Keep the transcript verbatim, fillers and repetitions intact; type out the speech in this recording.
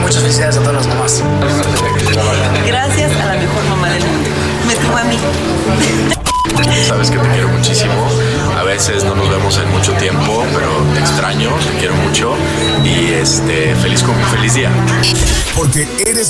muchas felicidades a todas las mamás. Gracias a la mejor mamá del mundo. Me tuvo a mí. Sabes que te quiero muchísimo. A veces no nos vemos en mucho tiempo, pero te extraño, te quiero mucho y este feliz, feliz día. Porque eres